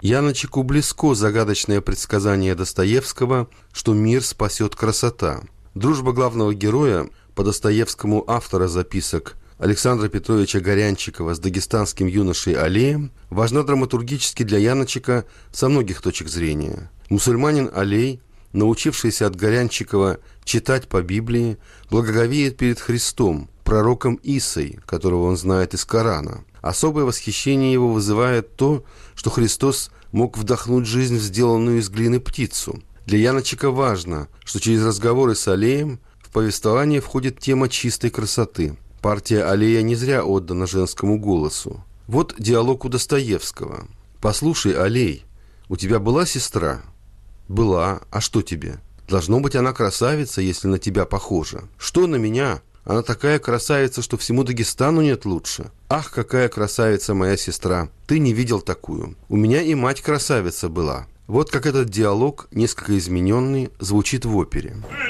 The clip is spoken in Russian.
Яночеку близко загадочное предсказание Достоевского, что мир спасет красота. Дружба главного героя, по Достоевскому автора записок, Александра Петровича Горянчикова с дагестанским юношей Алеем, важна драматургически для Яночека со многих точек зрения. Мусульманин Алей, научившийся от Горянчикова читать по Библии, благоговеет перед Христом, пророком Исой, которого он знает из Корана. Особое восхищение его вызывает то, что Христос мог вдохнуть жизнь в сделанную из глины птицу. Для Яночека важно, что через разговоры с Алеем в повествование входит тема чистой красоты. Партия Алея не зря отдана женскому голосу. Вот диалог у Достоевского. «Послушай, Алей, у тебя была сестра?» «Была. А что тебе? Должно быть, она красавица, если на тебя похожа». «Что на меня? Она такая красавица, что всему Дагестану нет лучше». «Ах, какая красавица моя сестра! Ты не видел такую. У меня и мать красавица была». Вот как этот диалог, несколько измененный, звучит в опере.